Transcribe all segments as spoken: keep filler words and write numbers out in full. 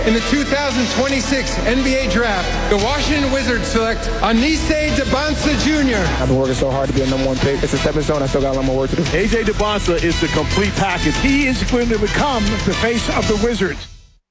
in the two thousand twenty-six N B A Draft, the Washington Wizards select Anise Debonsa Junior I've been working so hard to be a number one pick. It's a stepping stone. I still got a lot more work to do. A J Debonsa is the complete package. He is going to become the face of the Wizards.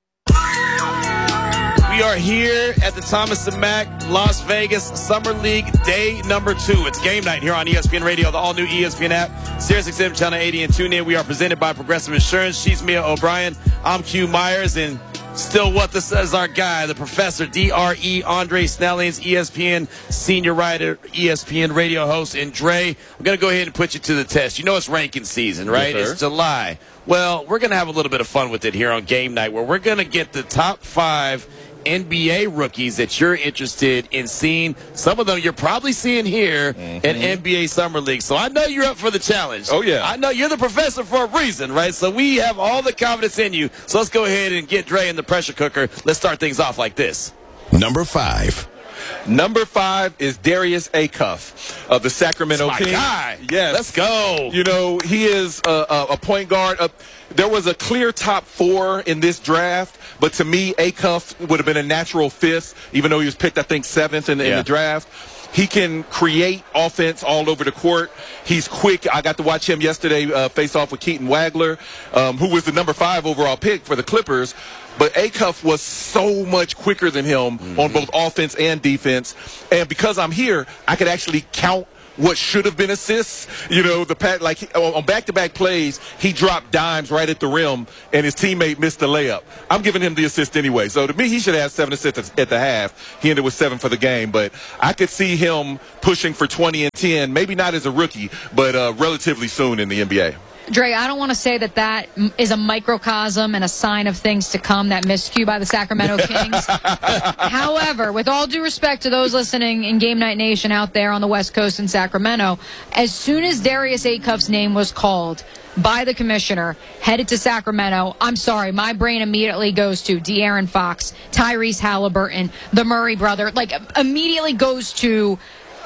We are here at the Thomas and Mack Las Vegas Summer League day number two. It's game night here on E S P N Radio, the all-new E S P N app, Sirius X M Channel eighty, and tune in. We are presented by Progressive Insurance. She's Mia O'Brien. I'm Q Myers, and still what this says our guy, the professor, D R E Andre Snellings, E S P N senior writer, E S P N radio host. And Dre, I'm going to go ahead and put you to the test. You know it's ranking season, right? Yes, it's July. Well, we're going to have a little bit of fun with it here on game night, where we're going to get the top five N B A rookies that you're interested in seeing. Some of them you're probably seeing here mm-hmm. at N B A Summer League. So I know you're up for the challenge. Oh, yeah. I know you're the professor for a reason, right? So we have all the confidence in you. So let's go ahead and get Dre in the pressure cooker. Let's start things off like this. Number five. Number five is Darius Acuff of the Sacramento That's my Kings. guy. Yes. Let's go. You know, he is a, a, a point guard. Uh, there was a clear top four in this draft, but to me, Acuff would have been a natural fifth, even though he was picked, I think, seventh in the, yeah. in the draft. He can create offense all over the court. He's quick. I got to watch him yesterday uh, face off with Keaton Wagler, um, who was the number five overall pick for the Clippers. But Acuff was so much quicker than him mm-hmm. on both offense and defense. And because I'm here, I could actually count what should have been assists. You know, the pat like on back-to-back plays, he dropped dimes right at the rim, and his teammate missed the layup. I'm giving him the assist anyway. So to me, he should have seven assists at the half. He ended with seven for the game. But I could see him pushing for twenty and ten, maybe not as a rookie, but uh, relatively soon in the N B A. Dre, I don't want to say that that is a microcosm and a sign of things to come, that miscue by the Sacramento Kings. However, with all due respect to those listening in Game Night Nation out there on the West Coast in Sacramento, as soon as Darius Acuff's name was called by the commissioner, headed to Sacramento, I'm sorry, my brain immediately goes to De'Aaron Fox, Tyrese Halliburton, the Murray brother, like immediately goes to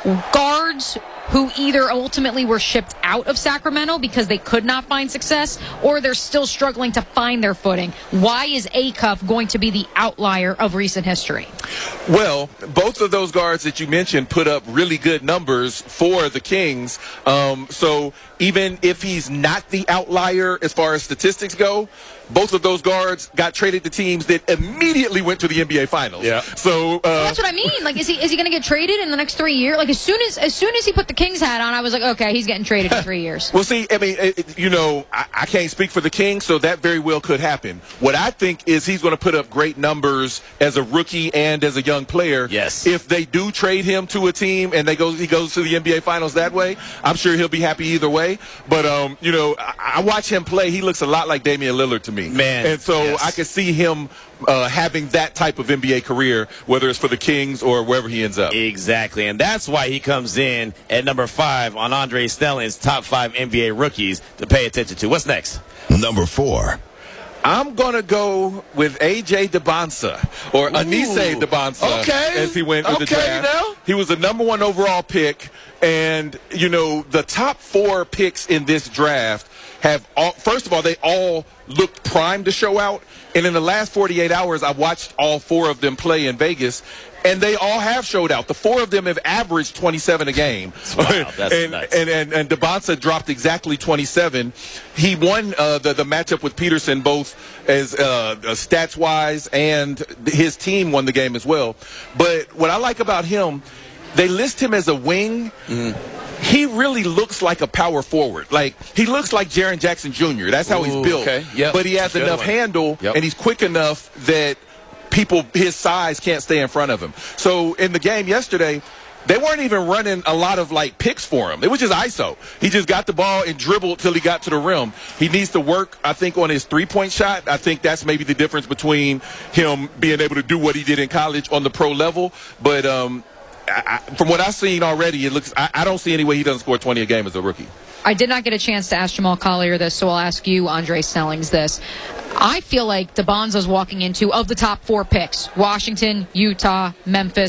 guards who either ultimately were shipped out of Sacramento because they could not find success, or they're still struggling to find their footing. Why is Acuff going to be the outlier of recent history? Well, both of those guards that you mentioned put up really good numbers for the Kings. Um, so even if he's not the outlier as far as statistics go, both of those guards got traded to teams that immediately went to the N B A Finals. Yeah. So uh, well, that's what I mean. Like, is he is he going to get traded in the next three years? Like, as soon as as soon as he put the Kings hat on, I was like, okay, he's getting traded in three years. Well, see, I mean, it, you know, I, I can't speak for the Kings, so that very well could happen. What I think is he's going to put up great numbers as a rookie and as a young player. Yes. If they do trade him to a team and they go, he goes to the N B A Finals that way, I'm sure he'll be happy either way. But um, you know, I, I watch him play. He looks a lot like Damian Lillard to me. Man. And so yes. I could see him uh, having that type of N B A career, whether it's for the Kings or wherever he ends up. Exactly, and that's why he comes in at number five on Andre Snelling's top five N B A rookies to pay attention to. What's next? Number four. I'm going to go with A J Debonsa, or Anise Debonsa, okay. as he went with okay, the draft. Now. He was the number one overall pick, and, you know, the top four picks in this draft have, all, first of all, they all looked primed to show out, and in the last forty-eight hours, I watched all four of them play in Vegas, and they all have showed out. The four of them have averaged twenty-seven a game. Wow, that's and, nuts. and, and, and Debonsa dropped exactly twenty-seven. He won uh, the, the matchup with Peterson, both as uh, stats-wise, and his team won the game as well. But what I like about him, they list him as a wing. Mm-hmm. He really looks like a power forward. Like, he looks like Jaren Jackson Junior That's how Ooh, he's built. Okay. Yep. But he has Good enough one. handle, Yep. and he's quick enough that people his size can't stay in front of him. So in the game yesterday, they weren't even running a lot of, like, picks for him. It was just I S O. He just got the ball and dribbled till he got to the rim. He needs to work, I think, on his three-point shot. I think that's maybe the difference between him being able to do what he did in college on the pro level. But um, I, I, from what I've seen already, it looks I, I don't see any way he doesn't score twenty a game as a rookie. I did not get a chance to ask Jamal Collier this, so I'll ask you, Andre Snellings, this. I feel like Debonsa's walking into, of the top four picks, Washington, Utah, Memphis,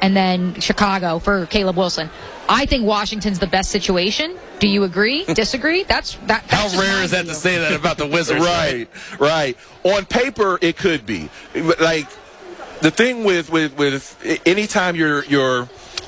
and then Chicago for Caleb Wilson. I think Washington's the best situation. Do you agree? Disagree? That's that. How That's just rare my is that view. to say that about the Wizards? Right, right. On paper, it could be. Like, the thing with, with, with anytime you're you're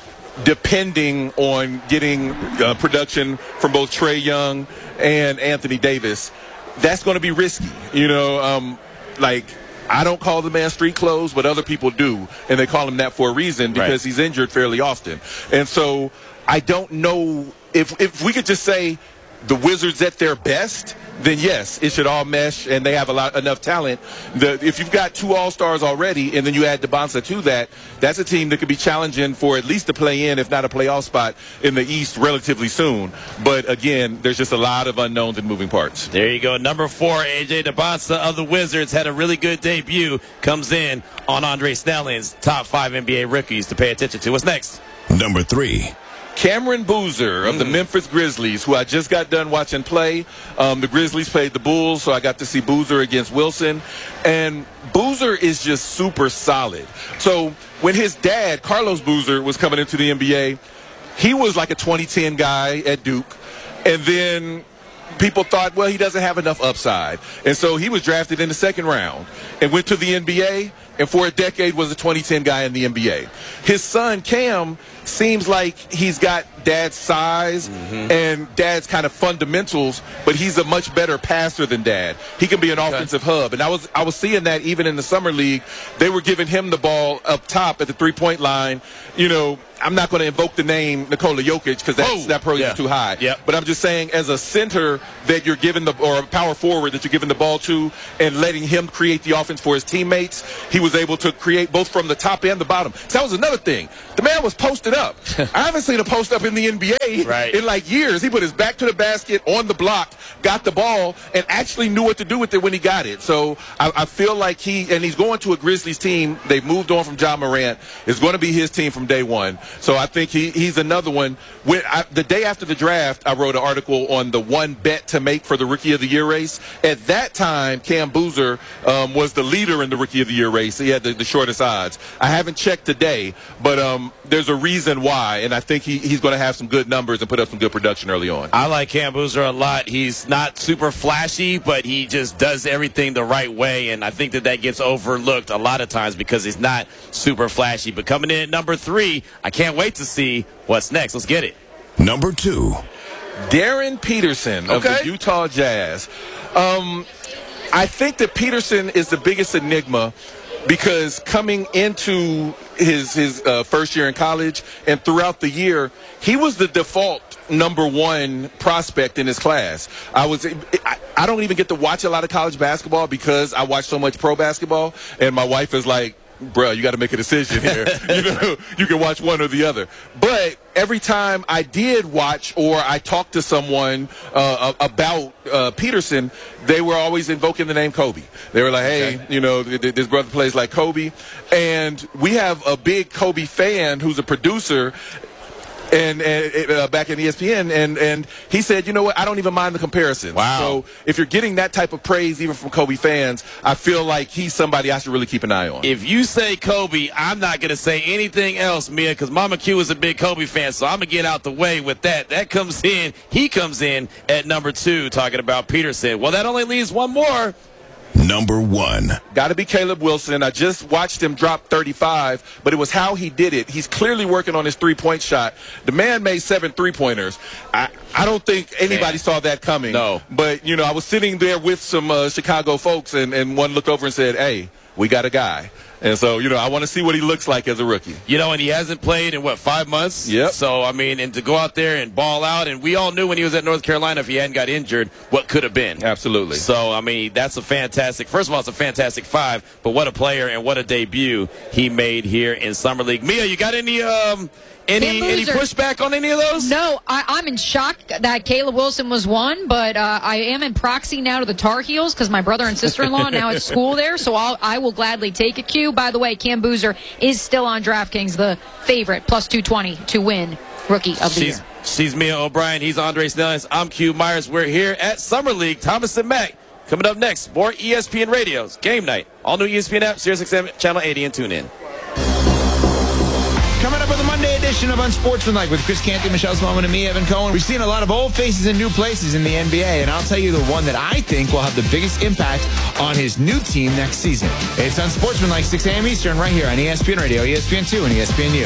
depending on getting uh, production from both Trae Young and Anthony Davis, that's going to be risky. You know, um, like, I don't call the man street clothes, but other people do, and they call him that for a reason because Right. he's injured fairly often. And so I don't know if if we could just say the Wizards at their best, then yes, it should all mesh, and they have a lot enough talent. The, if you've got two All-Stars already, and then you add DeBonsa to that, that's a team that could be challenging for at least a play-in, if not a playoff spot, in the East relatively soon. But again, there's just a lot of unknowns and moving parts. There you go. Number four, A J DeBonsa of the Wizards had a really good debut. Comes in on Andre Snelling's top five N B A rookies to pay attention to. What's next? Number three. Cameron Boozer of the Memphis Grizzlies, who I just got done watching play. Um, the Grizzlies played the Bulls, so I got to see Boozer against Wilson. And Boozer is just super solid. So when his dad, Carlos Boozer, was coming into the N B A, he was like a twenty ten guy at Duke. And then people thought, well, he doesn't have enough upside. And so he was drafted in the second round and went to the N B A, and for a decade was a twenty ten guy in the N B A. His son, Cam, seems like he's got dad's size mm-hmm. and dad's kind of fundamentals, but he's a much better passer than dad. He can be an okay. offensive hub. And I was I was seeing that even in the summer league. They were giving him the ball up top at the three-point line. You know, I'm not going to invoke the name Nikola Jokic because oh, that pro is yeah. too high. Yep. But I'm just saying, as a center that you're giving the, or a power forward that you're giving the ball to and letting him create the offense for his teammates, he was able to create both from the top and the bottom. So that was another thing. The man was posted up. I haven't seen a post up in the N B A right. in like years. He put his back to the basket on the block, got the ball, and actually knew what to do with it when he got it. So I, I feel like he, and he's going to a Grizzlies team. They've moved on from Ja Morant. It's going to be his team from day one. So I think he, he's another one. When I, the day after the draft, I wrote an article on the one bet to make for the Rookie of the Year race. At that time, Cam Boozer um, was the leader in the Rookie of the Year race. He had the, the shortest odds. I haven't checked today, but um, there's a reason why, and I think he, he's going to have some good numbers and put up some good production early on. I like Cam Boozer a lot. He's not super flashy, but he just does everything the right way, and I think that that gets overlooked a lot of times because he's not super flashy. But coming in at number three, I can't wait to see what's next. Let's get it. Number two. Darren Peterson of okay. the Utah Jazz. Um, I think that Peterson is the biggest enigma because coming into his his uh, first year in college and throughout the year, he was the default number one prospect in his class. I was I, I don't even get to watch a lot of college basketball because I watch so much pro basketball, and my wife is like, bruh, you got to make a decision here. You know, you can watch one or the other. But every time I did watch or I talked to someone uh, about uh, Peterson, they were always invoking the name Kobe. They were like, hey, okay. you know, th- th- this brother plays like Kobe. And we have a big Kobe fan who's a producer and, and uh, back in E S P N, and, and he said, you know what, I don't even mind the comparison. Wow. So if you're getting that type of praise even from Kobe fans, I feel like he's somebody I should really keep an eye on. If you say Kobe, I'm not going to say anything else, Mia, because Mama Q is a big Kobe fan, so I'm going to get out the way with that. That comes in, he comes in at number two, talking about Peterson. Well, that only leaves one more. Number one. Got to be Caleb Wilson. I just watched him drop thirty-five, but it was how he did it. He's clearly working on his three-point shot. The man made seven three-pointers. I, I don't think anybody man. saw that coming. No. But, you know, I was sitting there with some uh, Chicago folks, and, and one looked over and said, hey, we got a guy. And so, you know, I want to see what he looks like as a rookie. You know, and he hasn't played in, what, five months? Yep. So, I mean, and to go out there and ball out, and we all knew when he was at North Carolina, if he hadn't got injured, what could have been. Absolutely. So, I mean, that's a fantastic, first of all, it's a fantastic five, but what a player and what a debut he made here in Summer League. Mia, you got any um, any any pushback on any of those? No, I, I'm in shock that Caleb Wilson was one, but uh, I am in proxy now to the Tar Heels because my brother and sister-in-law now at school there, so I'll, I will gladly take a cue. By the way, Cam Boozer is still on DraftKings, the favorite, plus two twenty to win Rookie of the she's, Year. She's Mia O'Brien. He's Andre Snellings. I'm Q Myers. We're here at Summer League. Thomas and Mack. Coming up next, more E S P N Radio's Game Night. All new E S P N app, Sirius X M, Channel eighty, and tune in. Coming up with a Monday edition of Unsportsmanlike with Chris Canty, Michelle Smallman, and me, Evan Cohen. We've seen a lot of old faces in new places in the N B A, and I'll tell you the one that I think will have the biggest impact on his new team next season. It's Unsportsmanlike, six a.m. Eastern, right here on E S P N Radio, E S P N two, and E S P N U.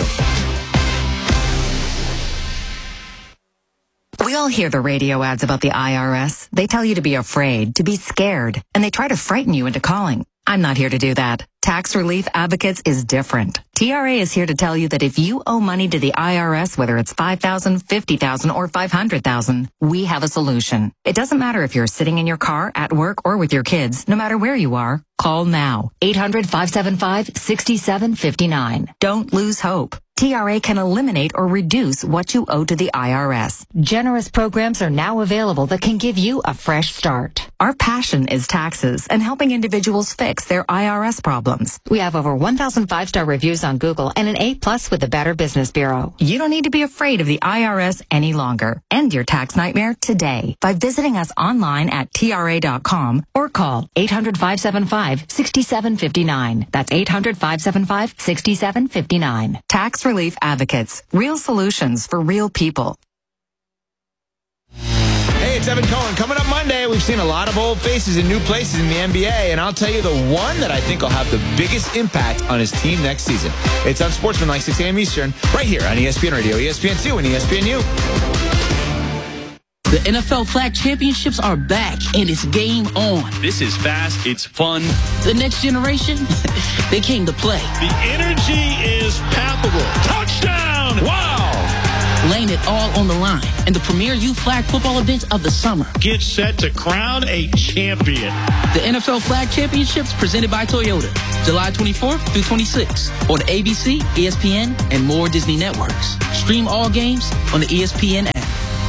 We all hear the radio ads about the I R S. They tell you to be afraid, to be scared, and they try to frighten you into calling. I'm not here to do that. Tax Relief Advocates is different. T R A is here to tell you that if you owe money to the I R S, whether it's five thousand dollars, fifty thousand dollars, or five hundred thousand dollars, we have a solution. It doesn't matter if you're sitting in your car, at work, or with your kids. No matter where you are, call now. eight hundred, five seven five, six seven five nine. Don't lose hope. T R A can eliminate or reduce what you owe to the I R S. Generous programs are now available that can give you a fresh start. Our passion is taxes and helping individuals fix their I R S problems. We have over one thousand five-star reviews on Google and an A plus with the Better Business Bureau. You don't need to be afraid of the I R S any longer. End your tax nightmare today by visiting us online at T R A dot com or call eight hundred, five seven five, six seven five nine. That's eight hundred, five seven five, six seven five nine. Tax Relief Advocates. Real solutions for real people. Hey, it's Evan Cohen. Coming up Monday, we've seen a lot of old faces in new places in the N B A, and I'll tell you the one that I think will have the biggest impact on his team next season. It's Unsportsmanlike, six a.m. Eastern, right here on E S P N Radio, E S P N two, and E S P N U. The N F L Flag Championships are back, and it's game on. This is fast. It's fun. The next generation, they came to play. The energy is palpable. Touchdown! Wow! Laying it all on the line in the premier youth flag football event of the summer. Get set to crown a champion. The N F L Flag Championships presented by Toyota, July twenty-fourth through twenty-sixth on A B C, E S P N, and more Disney networks. Stream all games on the E S P N app.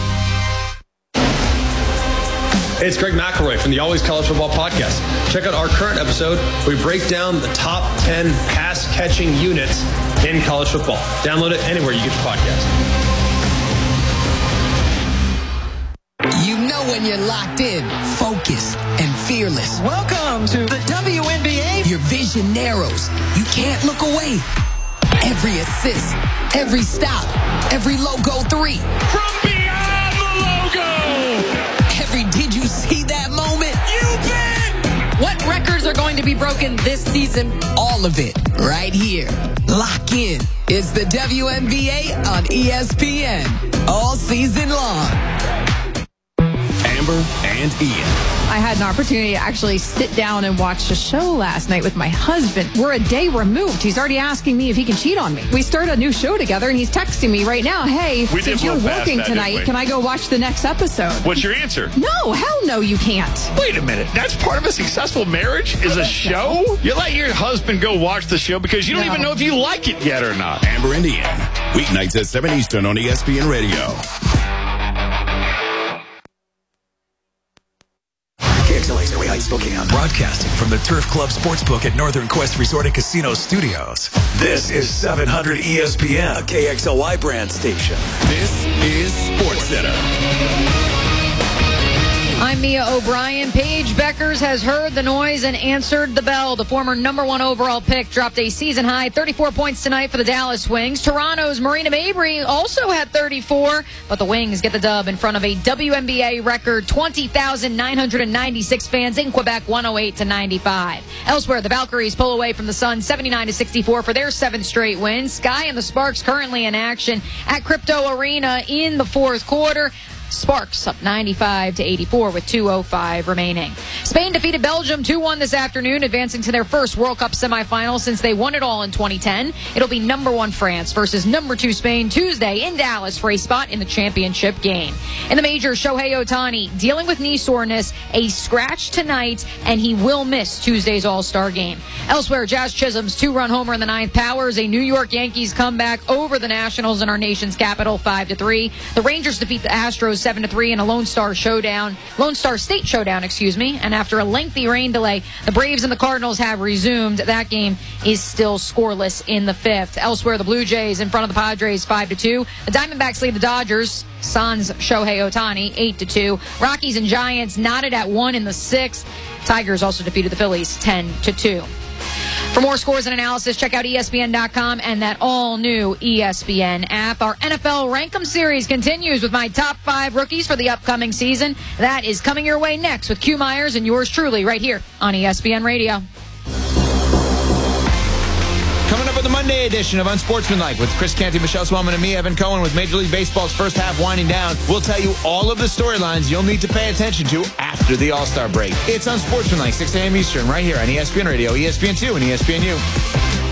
Hey, it's Greg McElroy from the Always College Football Podcast. Check out our current episode where we break down the top ten pass-catching units in college football. Download it anywhere you get your podcast. You know when you're locked in, focused, and fearless. Welcome to the W N B A. Your vision narrows. You can't look away. Every assist, every stop, every logo three. From beyond the logo! Every did you see that moment? You bet! What records are going to be broken this season? All of it, right here. Lock in. It's the W N B A on E S P N. All season long. Amber and Ian. I had an opportunity to actually sit down and watch a show last night with my husband. We're a day removed. He's already asking me if he can cheat on me. We started a new show together, and he's texting me right now, hey, we since you're working that, tonight, can I go watch the next episode? What's your answer? No, hell no, you can't. Wait a minute. That's part of a successful marriage is a show? You let your husband go watch the show because you don't no. even know if you like it yet or not. Amber and Ian. Weeknights at seven Eastern on E S P N Radio. K X L A Zoe Heights, Spokane. Broadcasting from the Turf Club Sportsbook at Northern Quest Resort and Casino Studios. This is seven hundred E S P N, a K X L Y brand station. This is SportsCenter. I'm Mia O'Brien. Paige Beckers has heard the noise and answered the bell. The former number one overall pick dropped a season-high thirty-four points tonight for the Dallas Wings. Toronto's Marina Mabrey also had thirty-four, but the Wings get the dub in front of a W N B A record twenty thousand nine hundred ninety-six fans in Quebec, one oh eight to ninety-five. Elsewhere, the Valkyries pull away from the Suns seventy-nine to sixty-four for their seventh straight win. Sky and the Sparks currently in action at Crypto Arena in the fourth quarter. Sparks up ninety-five to eighty-four with two oh five remaining. Spain defeated Belgium two one this afternoon, advancing to their first World Cup semifinal since they won it all in twenty ten. It'll be number one France versus number two Spain Tuesday in Dallas for a spot in the championship game. In the major, Shohei Ohtani dealing with knee soreness, a scratch tonight, and he will miss Tuesday's All-Star game. Elsewhere, Jazz Chisholm's two-run homer in the ninth powers a New York Yankees comeback over the Nationals in our nation's capital, five to three. The Rangers defeat the Astros seven to three in a Lone Star showdown, Lone Star State showdown, excuse me. And after a lengthy rain delay, the Braves and the Cardinals have resumed. That game is still scoreless in the fifth. Elsewhere, the Blue Jays in front of the Padres five to two. The Diamondbacks lead the Dodgers. Sans Shohei Ohtani eight to two. Rockies and Giants knotted at one in the sixth. Tigers also defeated the Phillies ten to two. For more scores and analysis, check out E S P N dot com and that all-new E S P N app. Our N F L Rank'em series continues with my top five rookies for the upcoming season. That is coming your way next with Q Myers and yours truly right here on E S P N Radio. Coming up with the Monday edition of Unsportsmanlike with Chris Canty, Michelle Swellman, and me, Evan Cohen, with Major League Baseball's first half winding down. We'll tell you all of the storylines you'll need to pay attention to after the All-Star break. It's Unsportsmanlike, six a.m. Eastern, right here on E S P N Radio, E S P N two, and E S P N U.